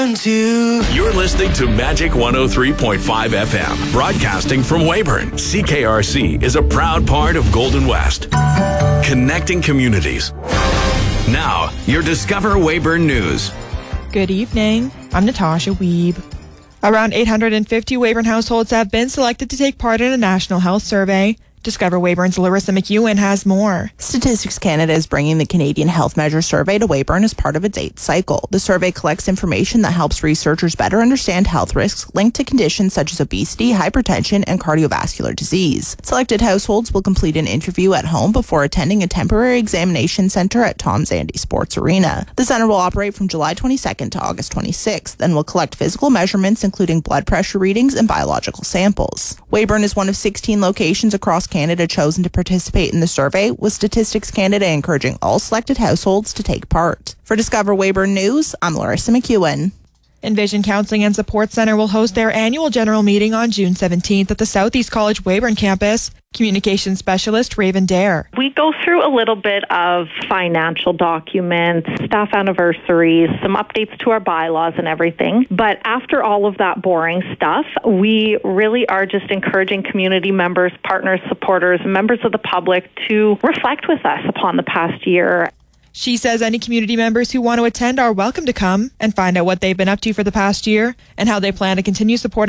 You're listening to Magic 103.5 FM, broadcasting from Weyburn. CKRC is a proud part of Golden West, connecting communities. Now, your Discover Weyburn News. Good evening. I'm Natasha Wiebe. Around 850 Weyburn households have been selected to take part in a national health survey. Discover Weyburn's Larissa McEwen has more. Statistics Canada is bringing the Canadian Health Measure Survey to Weyburn as part of its 8th cycle. The survey collects information that helps researchers better understand health risks linked to conditions such as obesity, hypertension, and cardiovascular disease. Selected households will complete an interview at home before attending a temporary examination centre at Tom Zandy Sports Arena. The centre will operate from July 22nd to August 26th and will collect physical measurements including blood pressure readings and biological samples. Weyburn is one of 16 locations across Canada chosen to participate in the survey, with Statistics Canada encouraging all selected households to take part. For Discover Weyburn News, I'm Larissa McEwen. Envision Counseling and Support Centre will host their annual general meeting on June 17th at the Southeast College Weyburn campus. Communications specialist Raven Dare. We go through a little bit of financial documents, staff anniversaries, some updates to our bylaws and everything. But after all of that boring stuff, we really are just encouraging community members, partners, supporters, members of the public to reflect with us upon the past year. She says any community members who want to attend are welcome to come and find out what they've been up to for the past year and how they plan to continue supporting